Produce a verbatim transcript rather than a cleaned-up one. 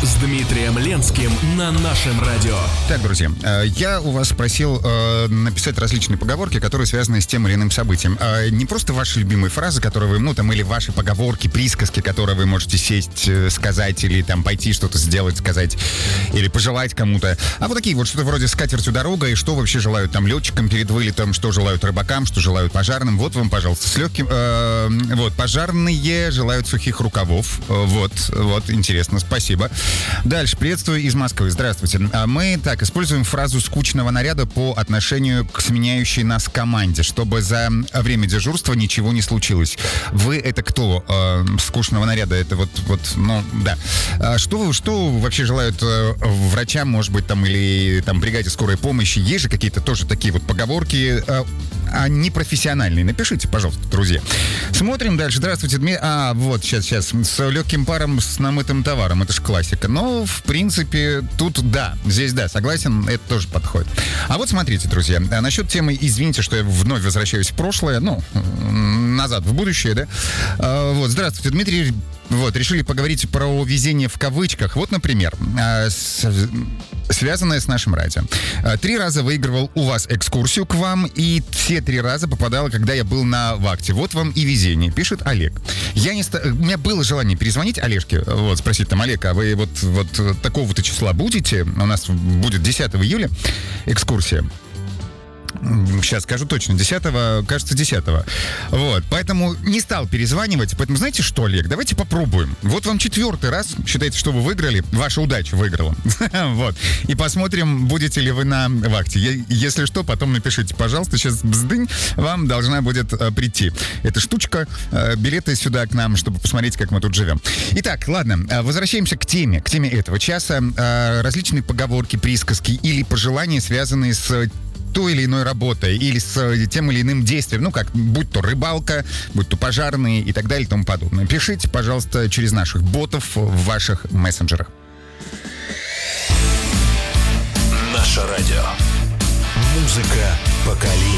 с Дмитрием Ленским на нашем радио. Так, друзья, я у вас просил э, написать различные поговорки, которые связаны с тем или иным событием. Э, не просто ваши любимые фразы, которые вы, ну, там, или ваши поговорки, присказки, которые вы можете сесть, э, сказать, или там пойти что-то сделать, сказать, или пожелать кому-то. А вот такие вот, что-то вроде «С катертью дорога», и что вообще желают там летчикам перед вылетом, что желают рыбакам, что желают пожарным. Вот вам, пожалуйста, с легким... Э, вот, пожарные желают сухих рукавов. Э, вот, вот, интересно, спасибо. Дальше, приветствую из Москвы. Здравствуйте. Мы, так, используем фразу «скучного наряда» по отношению к сменяющей нас команде, чтобы за время дежурства ничего не случилось. Вы это кто? Э, скучного наряда? Это вот, вот, ну, да. А что, что вообще желают э, врачам, может быть, там, или там бригаде скорой помощи? Есть же какие-то тоже такие вот поговорки, э, а не профессиональные? Напишите, пожалуйста, друзья. Смотрим дальше. Здравствуйте, Дмитрий. А, вот, сейчас, сейчас. С легким паром, с намытым товаром. Это же классика. Но, в принципе, тут да. Здесь да, согласен, это тоже подходит. А вот смотрите, друзья. Насчет темы, извините, что я вновь возвращаюсь в прошлое. Ну, назад в будущее, да? А, вот, здравствуйте, Дмитрий. Вот, решили поговорить про везение в кавычках. Вот, например, с, связанное с нашим радио. Три раза выигрывал у вас экскурсию к вам, и все три раза попадало, когда я был на вахте. Вот вам и везение, пишет Олег. Я не ста... У меня было желание перезвонить Олежке, вот, спросить там: Олег, а вы вот, вот такого-то числа будете? У нас будет десятого июля экскурсия. Сейчас скажу точно, десятого, кажется, десятого. Вот, поэтому не стал перезванивать. Поэтому знаете что, Олег, давайте попробуем. Вот вам четвертый раз, считайте, что вы выиграли, ваша удача выиграла. Вот, и посмотрим, будете ли вы на вахте. Если что, потом напишите, пожалуйста, сейчас бздынь, вам должна будет э, прийти эта штучка, э, билеты сюда к нам, чтобы посмотреть, как мы тут живем. Итак, ладно, э, возвращаемся к теме, к теме этого часа. Э, различные поговорки, присказки или пожелания, связанные с той или иной работой или с тем или иным действием, ну как, будь то рыбалка, будь то пожарные и так далее и тому подобное. Пишите, пожалуйста, через наших ботов в ваших мессенджерах. Наше радио. Музыка поколений.